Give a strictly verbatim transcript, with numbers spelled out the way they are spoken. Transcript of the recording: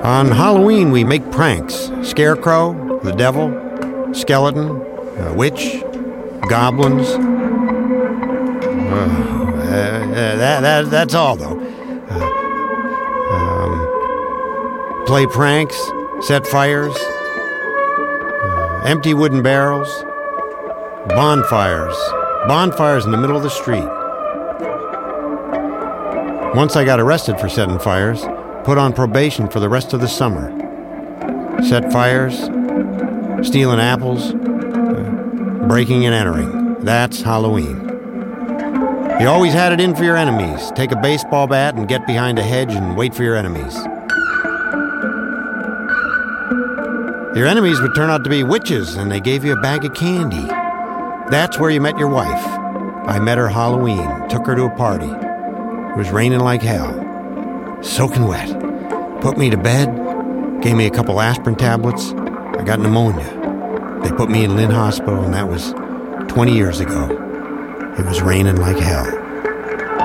On Halloween, we make pranks. Scarecrow, the devil, skeleton, a witch, goblins. Uh, uh, that, that, that's all, though. Uh, um, play pranks, set fires, uh, empty wooden barrels, bonfires. Bonfires in the middle of the street. Once I got arrested for setting fires, put on probation for the rest of the summer. Set fires, stealing apples, uh, breaking and entering. That's Halloween. You always had it in for your enemies. Take a baseball bat and get behind a hedge and wait for your enemies. Your enemies would turn out to be witches, and they gave you a bag of candy. That's where you met your wife. I met her Halloween, took her to a party. It was raining like hell, soaking wet. Put me to bed, gave me a couple aspirin tablets. I got pneumonia. They put me in Lynn Hospital, and that was twenty years ago. It was raining like hell.